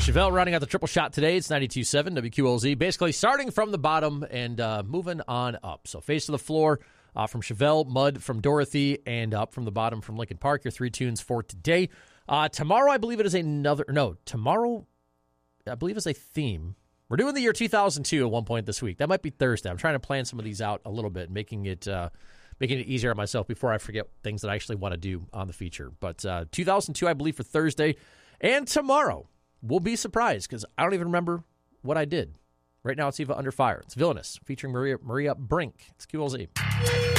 Chevelle rounding out the triple shot today. It's 92.7 WQLZ. Basically starting from the bottom and moving on up. So face to the floor from Chevelle, Mud from Dorothy, and up from the bottom from Lincoln Park. Your three tunes for today. Tomorrow, I believe it is tomorrow, I believe is a theme. We're doing the year 2002 at one point this week. That might be Thursday. I'm trying to plan some of these out a little bit, making it easier on myself before I forget things that I actually want to do on the feature. But 2002, I believe, for Thursday. And tomorrow, we'll be surprised because I don't even remember what I did. Right now, it's Eva Under Fire. It's Villainous, featuring Maria Brink. It's QLZ.